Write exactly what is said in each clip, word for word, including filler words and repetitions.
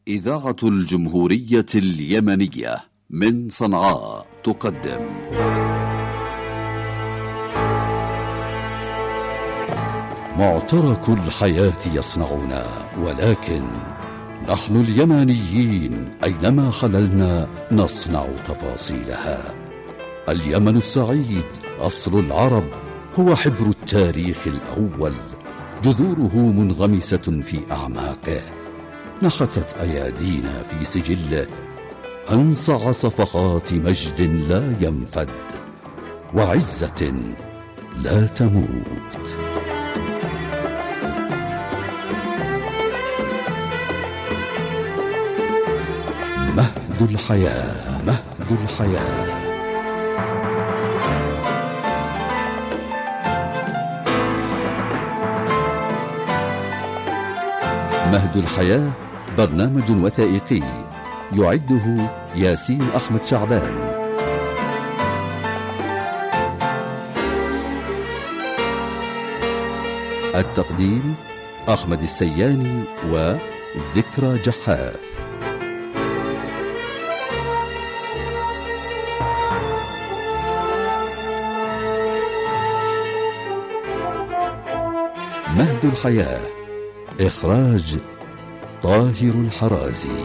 إذاعة الجمهورية اليمنية من صنعاء تقدم معترك الحياة يصنعنا، ولكن نحن اليمنيين أينما خللنا نصنع تفاصيلها. اليمن السعيد أصل العرب، هو حبر التاريخ الأول، جذوره منغمسة في أعماقه، نحتت أيادينا في سجله أنصع صفحات مجد لا ينفد وعزة لا تموت. مهد الحياة، مهد الحياة. مهد الحياة برنامج وثائقي يعده ياسين أحمد شعبان. التقديم أحمد السياني وذكرى جحاف. مهد الحياة، إخراج طاهر الحرازي.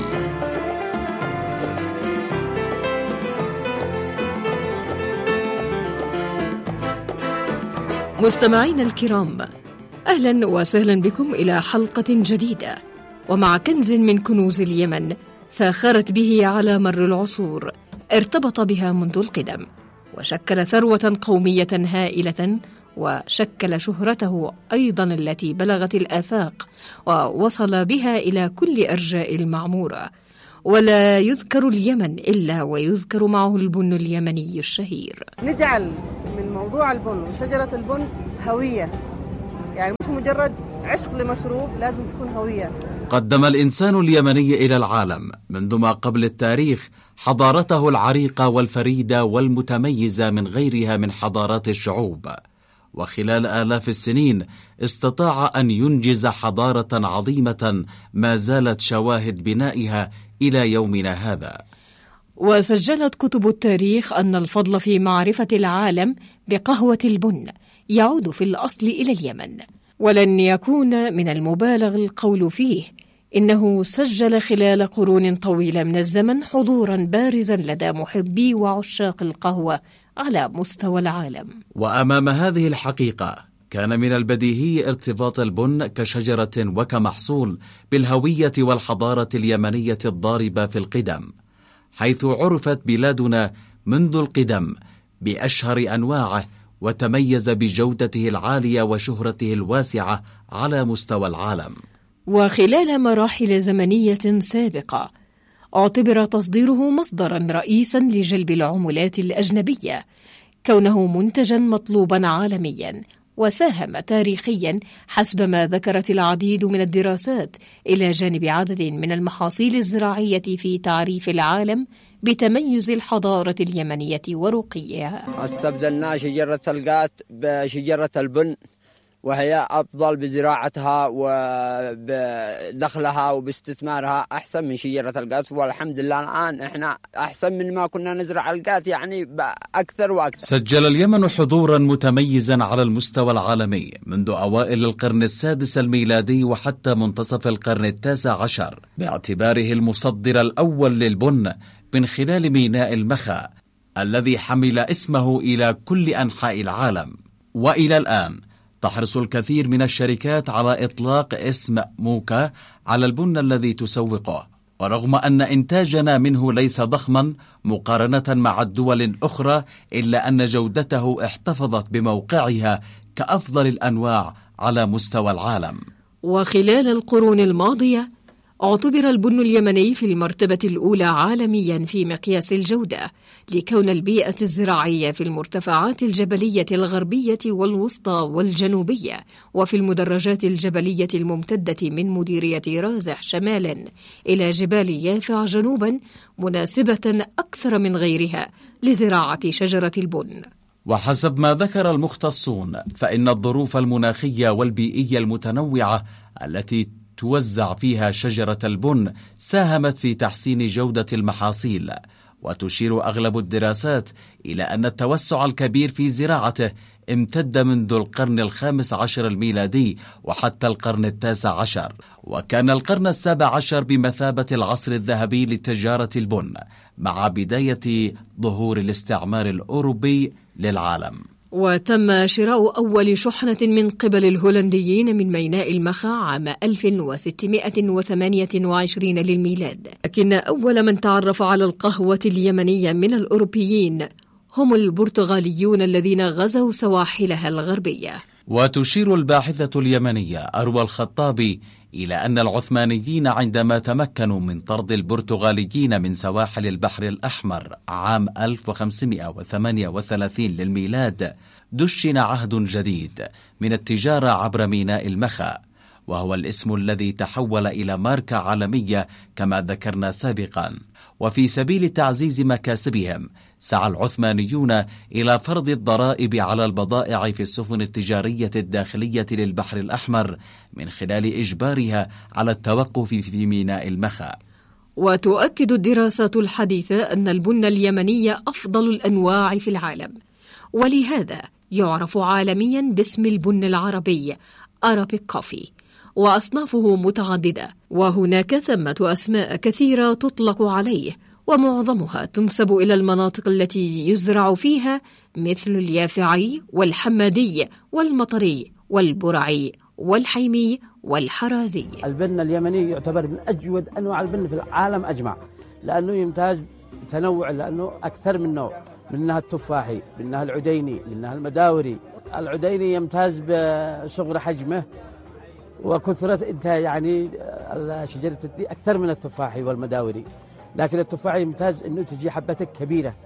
مستمعينا الكرام، أهلا وسهلا بكم إلى حلقة جديدة ومع كنز من كنوز اليمن فاخرت به على مر العصور، ارتبط بها منذ القدم وشكل ثروة قومية هائلة، وشكل شهرته أيضا التي بلغت الآفاق ووصل بها إلى كل أرجاء المعمورة. ولا يذكر اليمن إلا ويذكر معه البن اليمني الشهير. نجعل من موضوع البن وشجرة البن هوية، يعني مش مجرد عشق لمشروب، لازم تكون هوية. قدم الإنسان اليمني إلى العالم منذ ما قبل التاريخ حضارته العريقة والفريدة والمتميزة من غيرها من حضارات الشعوب، وخلال آلاف السنين استطاع أن ينجز حضارة عظيمة ما زالت شواهد بنائها إلى يومنا هذا. وسجلت كتب التاريخ أن الفضل في معرفة العالم بقهوة البن يعود في الأصل إلى اليمن، ولن يكون من المبالغ القول فيه إنه سجل خلال قرون طويلة من الزمن حضورا بارزا لدى محبي وعشاق القهوة على مستوى العالم. وأمام هذه الحقيقة كان من البديهي ارتباط البن كشجرة وكمحصول بالهوية والحضارة اليمنية الضاربة في القدم، حيث عرفت بلادنا منذ القدم بأشهر أنواعه، وتميز بجودته العالية وشهرته الواسعة على مستوى العالم. وخلال مراحل زمنية سابقة اعتبر تصديره مصدرا رئيسا لجلب العملات الأجنبية، كونه منتجا مطلوبا عالميا، وساهم تاريخيا حسب ما ذكرت العديد من الدراسات إلى جانب عدد من المحاصيل الزراعية في تعريف العالم بتميز الحضارة اليمنية ورقيها. استبدلنا شجرة القات بشجرة البن، وهي أفضل بزراعتها وبدخلها وباستثمارها أحسن من شجرة القات، والحمد لله الآن إحنا أحسن من ما كنا نزرع القات، يعني أكثر وأكثر. سجل اليمن حضورا متميزا على المستوى العالمي منذ أوائل القرن السادس الميلادي وحتى منتصف القرن التاسع عشر، باعتباره المصدر الأول للبن من خلال ميناء المخا الذي حمل اسمه إلى كل أنحاء العالم. وإلى الآن تحرص الكثير من الشركات على إطلاق اسم موكا على البن الذي تسوقه، ورغم أن إنتاجنا منه ليس ضخما مقارنة مع الدول الأخرى، إلا أن جودته احتفظت بموقعها كأفضل الأنواع على مستوى العالم. وخلال القرون الماضية اعتبر البن اليمني في المرتبة الأولى عالميا في مقياس الجودة، لكون البيئة الزراعية في المرتفعات الجبلية الغربية والوسطى والجنوبية وفي المدرجات الجبلية الممتدة من مديرية رازح شمالا إلى جبال يافع جنوبا مناسبة أكثر من غيرها لزراعة شجرة البن. وحسب ما ذكر المختصون فإن الظروف المناخية والبيئية المتنوعة التي توزع فيها شجرة البن ساهمت في تحسين جودة المحاصيل. وتشير أغلب الدراسات إلى أن التوسع الكبير في زراعته امتد منذ القرن الخامس عشر الميلادي وحتى القرن التاسع عشر، وكان القرن السابع عشر بمثابة العصر الذهبي لتجارة البن مع بداية ظهور الاستعمار الأوروبي للعالم. وتم شراء أول شحنة من قبل الهولنديين من ميناء المخا عام ألف وستمائة وثمانية وعشرين للميلاد، لكن أول من تعرف على القهوة اليمنية من الأوروبيين هم البرتغاليون الذين غزوا سواحلها الغربية. وتشير الباحثة اليمنية أروى الخطابي إلى أن العثمانيين عندما تمكنوا من طرد البرتغاليين من سواحل البحر الأحمر عام ألف وخمسمائة وثمانية وثلاثين للميلاد دشن عهد جديد من التجارة عبر ميناء المخا، وهو الاسم الذي تحول إلى ماركة عالمية كما ذكرنا سابقا. وفي سبيل تعزيز مكاسبهم سعى العثمانيون إلى فرض الضرائب على البضائع في السفن التجارية الداخلية للبحر الأحمر من خلال إجبارها على التوقف في ميناء المخا. وتؤكد الدراسات الحديثة أن البن اليمني أفضل الأنواع في العالم، ولهذا يعرف عالميا باسم البن العربي Arabic Coffee، وأصنافه متعددة، وهناك ثمة أسماء كثيرة تطلق عليه، ومعظمها تنسب إلى المناطق التي يزرع فيها مثل اليافعي والحمادي والمطري والبرعي والحيمي والحرازي. البن اليمني يعتبر من أجود أنواع البن في العالم أجمع، لأنه يمتاز بتنوع، لأنه أكثر من نوع، منها التفاحي، منها العديني، منها المداوري. العديني يمتاز بصغر حجمه وكثرة إنتاج، يعني شجرة الدي أكثر من التفاحي والمداوري، لكن التفاحي يمتاز إنه تجي حبتك كبيرة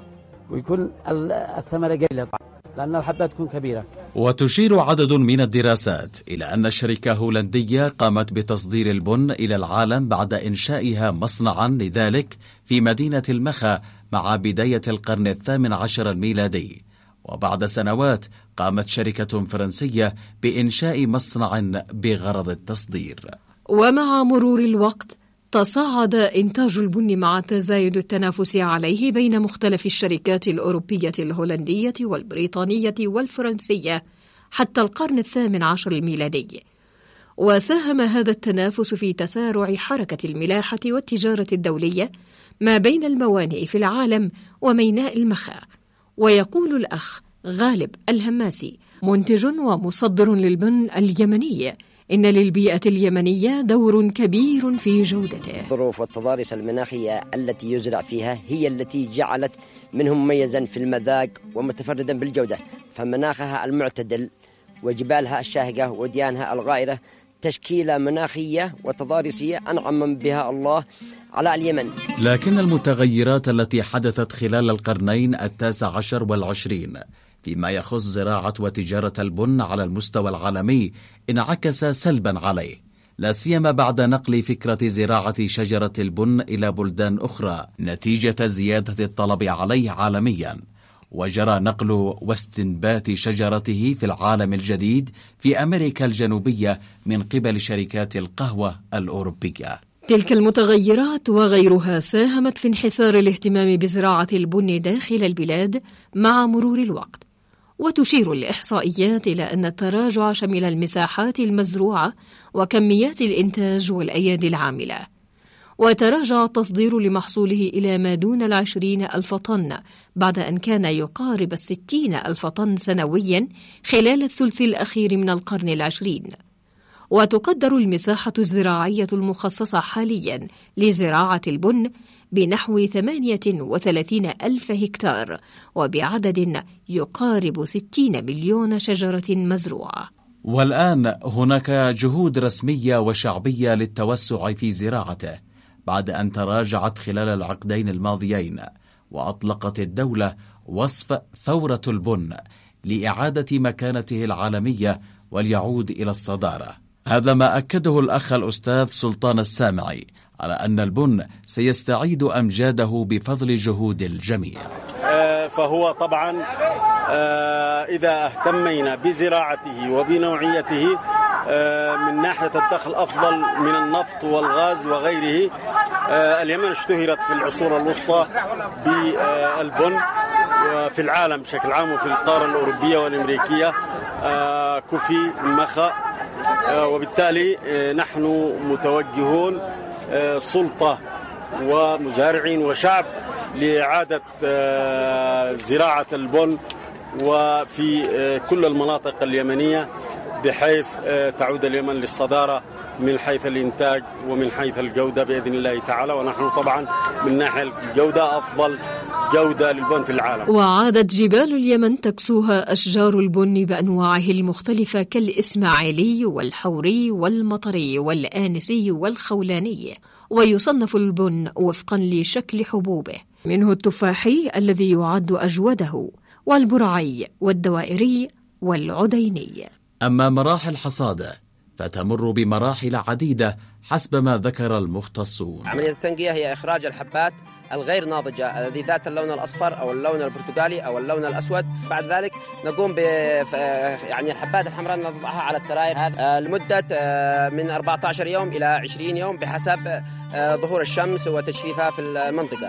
ويكون الثمرة قليلة لأن الحبة تكون كبيرة. وتشير عدد من الدراسات إلى أن شركة هولندية قامت بتصدير البن إلى العالم بعد إنشائها مصنعا لذلك في مدينة المخا مع بداية القرن الثامن عشر الميلادي. وبعد سنوات قامت شركة فرنسية بإنشاء مصنع بغرض التصدير. ومع مرور الوقت تصاعد إنتاج البن مع تزايد التنافس عليه بين مختلف الشركات الأوروبية الهولندية والبريطانية والفرنسية حتى القرن الثامن عشر الميلادي. وساهم هذا التنافس في تسارع حركة الملاحة والتجارة الدولية ما بين الموانئ في العالم وميناء المخا. ويقول الأخ غالب الهماسي منتج ومصدر للبن اليمني إن للبيئة اليمنية دور كبير في جودته. الظروف والتضاريس المناخية التي يزرع فيها هي التي جعلت منه مميزا في المذاق ومتفردا بالجودة، فمناخها المعتدل وجبالها الشاهقة وديانها الغائرة تشكيلة مناخية وتضاريسية أنعم بها الله على اليمن. لكن المتغيرات التي حدثت خلال القرنين التاسع عشر والعشرين فيما يخص زراعة وتجارة البن على المستوى العالمي انعكس سلبا عليه، لا سيما بعد نقل فكرة زراعة شجرة البن إلى بلدان أخرى نتيجة زيادة الطلب عليه عالميا. وجرى نقل واستنبات شجرته في العالم الجديد في أمريكا الجنوبية من قبل شركات القهوة الأوروبية. تلك المتغيرات وغيرها ساهمت في انحسار الاهتمام بزراعة البن داخل البلاد مع مرور الوقت. وتشير الإحصائيات إلى أن التراجع شمل المساحات المزروعة وكميات الإنتاج والأيادي العاملة. وتراجع التصدير لمحصوله إلى ما دون العشرين ألف طن بعد أن كان يقارب الستين ألف طن سنويا خلال الثلث الأخير من القرن العشرين. وتقدر المساحة الزراعية المخصصة حاليا لزراعة البن بنحو ثمانية وثلاثين ألف هكتار وبعدد يقارب ستين مليون شجرة مزروعة. والآن هناك جهود رسمية وشعبية للتوسع في زراعته بعد أن تراجعت خلال العقدين الماضيين، وأطلقت الدولة وصف ثورة البن لإعادة مكانته العالمية وليعود إلى الصدارة. هذا ما أكده الأخ الأستاذ سلطان السامعي على أن البن سيستعيد أمجاده بفضل جهود الجميع. فهو طبعا إذا اهتمينا بزراعته وبنوعيته من ناحية الدخل أفضل من النفط والغاز وغيره. اليمن اشتهرت في العصور الوسطى بالبن في العالم بشكل عام وفي القارة الأوروبية والأمريكية، كوفي مخا، وبالتالي نحن متوجهون سلطة ومزارعين وشعب لإعادة زراعة البن وفي كل المناطق اليمنية، بحيث تعود اليمن للصدارة من حيث الإنتاج ومن حيث الجودة بإذن الله تعالى. ونحن طبعا من ناحية الجودة أفضل جودة للبن في العالم. وعادت جبال اليمن تكسوها أشجار البن بأنواعه المختلفة كالإسماعيلي والحوري والمطري والآنسي والخولاني، ويصنف البن وفقا لشكل حبوبه، منه التفاحي الذي يعد أجوده، والبرعي والدوائري والعديني. أما مراحل حصاده فتمر بمراحل عديدة حسب ما ذكر المختصون. عملية التنقية هي إخراج الحبات الغير ناضجة الذي ذات اللون الأصفر أو اللون البرتقالي أو اللون الأسود. بعد ذلك نقوم ب يعني الحبات الحمراء نضعها على السراير لمدة من أربعة عشر يوم إلى عشرين يوم بحسب ظهور الشمس وتجفيفها في المنطقة.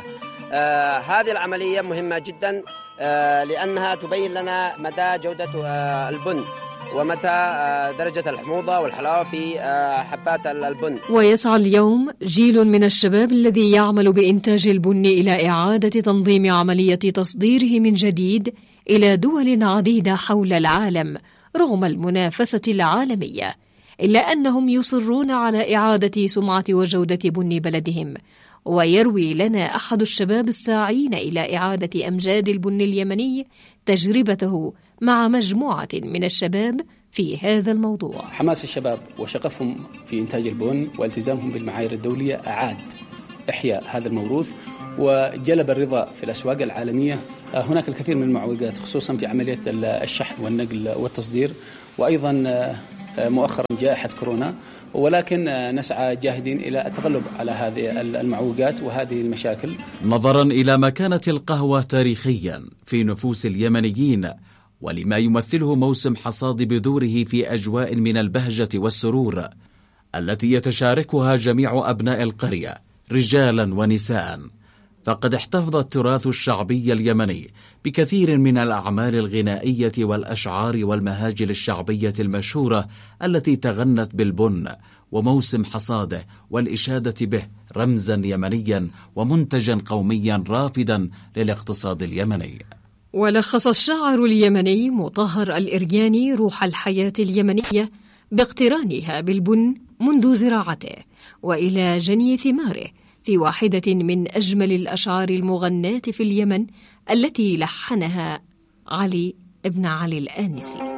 هذه العملية مهمة جدا لأنها تبين لنا مدى جودة البن ومتى درجة الحموضة والحلاوة في حبات البن. ويسعى اليوم جيل من الشباب الذي يعمل بإنتاج البن إلى إعادة تنظيم عملية تصديره من جديد إلى دول عديدة حول العالم رغم المنافسة العالمية، إلا أنهم يصرون على إعادة سمعة وجودة بن بلدهم. ويروي لنا أحد الشباب الساعين إلى إعادة أمجاد البن اليمني تجربته مع مجموعة من الشباب في هذا الموضوع. حماس الشباب وشغفهم في إنتاج البن والتزامهم بالمعايير الدولية أعاد إحياء هذا الموروث وجلب الرضا في الأسواق العالمية. هناك الكثير من المعوقات خصوصا في عملية الشحن والنقل والتصدير، وأيضا مؤخرا جائحة كورونا، ولكن نسعى جاهدين إلى التغلب على هذه المعوقات وهذه المشاكل. نظرا إلى مكانة القهوة تاريخيا في نفوس اليمنيين ولما يمثله موسم حصاد بذوره في أجواء من البهجة والسرور التي يتشاركها جميع أبناء القرية رجالا ونساء، فقد احتفظ التراث الشعبي اليمني بكثير من الأعمال الغنائية والأشعار والمهاجل الشعبية المشهورة التي تغنت بالبن وموسم حصاده والإشادة به رمزا يمنيا ومنتجا قوميا رافدا للاقتصاد اليمني. ولخص الشاعر اليمني مطهر الإرياني روح الحياة اليمنية باقترانها بالبن منذ زراعته وإلى جني ثماره في واحدة من أجمل الأشعار المغناة في اليمن التي لحنها علي بن علي الآنسي.